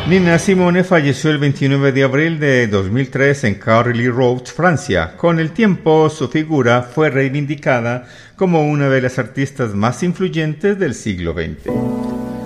Nina Simone falleció el 29 de abril de 2003 en Carly-Road, Francia. Con el tiempo, su figura fue reivindicada como una de las artistas más influyentes del siglo XX.